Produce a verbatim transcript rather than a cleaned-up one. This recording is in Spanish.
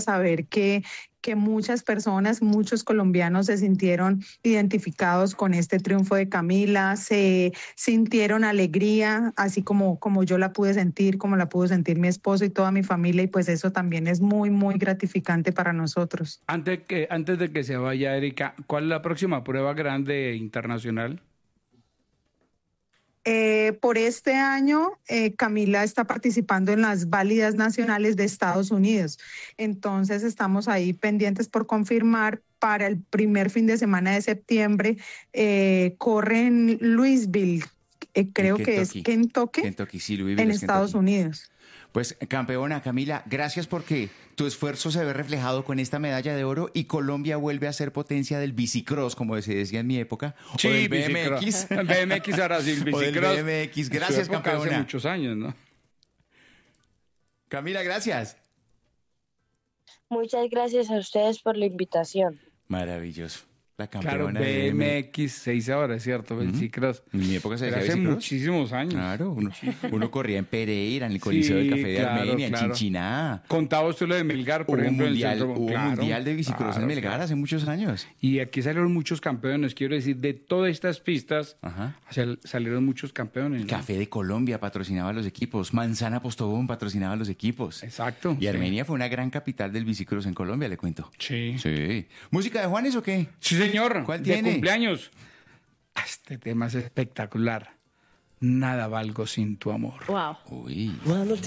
saber que, que muchas personas, muchos colombianos se sintieron identificados con este triunfo de Camila, se sintieron alegría, así como, como yo la pude sentir, como la pudo sentir mi esposo y toda mi familia, y pues eso también es muy, muy gratificante para nosotros. Antes, que, antes de que se vaya, Erika, ¿cuál es la próxima prueba grande internacional? Eh, por este año, eh, Camila está participando en las válidas nacionales de Estados Unidos. Entonces, estamos ahí pendientes por confirmar. Para el primer fin de semana de septiembre, eh, corre en Louisville, eh, En creo que es Kentucky. Kentucky, Kentucky, sí, Louisville en es Estados Kentucky. Unidos. Pues campeona Camila, gracias porque tu esfuerzo se ve reflejado con esta medalla de oro y Colombia vuelve a ser potencia del bicicross, como se decía en mi época, Sí, o del bicicross. B M X. El B M X ahora sí, el O del bicicross. B M X. En su Gracias, época, campeona. Hace muchos años, ¿no? Camila, gracias. Muchas gracias a ustedes por la invitación. Maravilloso. La Claro, campeona de B M X se dice ahora, es cierto, bicicross. En mi época se Pero decía hace bicicross. muchísimos años. Claro, uno, uno corría en Pereira, en el Coliseo del Café de claro, Armenia, claro. en Chinchiná. Contaba usted lo de Melgar, por Hubo un ejemplo, mundial, en el centro. hubo un Claro, mundial de bicicross claro, en Melgar claro. hace muchos años. Y aquí salieron muchos campeones, quiero decir, de todas estas pistas Ajá. sal- salieron muchos campeones, ¿no? Café de Colombia patrocinaba a los equipos. Manzana Postobón patrocinaba a los equipos. Exacto. Y Armenia fue una gran capital del bicicross en Colombia, le cuento. Sí. Sí. ¿Música de Juanes o qué? Sí, señor. ¿Cuál de tiene? cumpleaños. Este tema es espectacular. Nada valgo sin tu amor. Wow. Uy. Cuando